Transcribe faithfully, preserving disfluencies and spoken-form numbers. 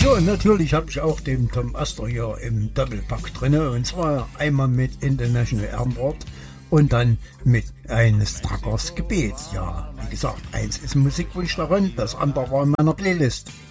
Ja, und natürlich habe ich auch den Tom Astor hier im Doppelpack drin. Und zwar einmal mit International Airport und dann mit eines Trackers Gebet. Ja, wie gesagt, eins ist ein Musikwunsch darin, das andere war in meiner Playlist.